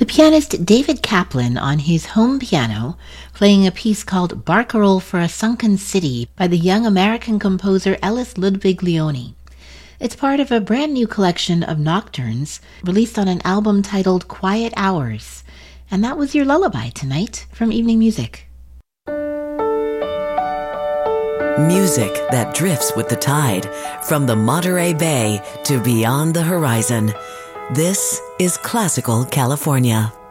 The pianist David Kaplan on his home piano, playing a piece called Barcarolle for a Sunken City by the young American composer Ellis Ludwig Leone. It's part of a brand new collection of nocturnes released on an album titled Quiet Hours. And that was your lullaby tonight from Evening Music. Music that drifts with the tide, from the Monterey Bay to beyond the horizon. This is Classical California.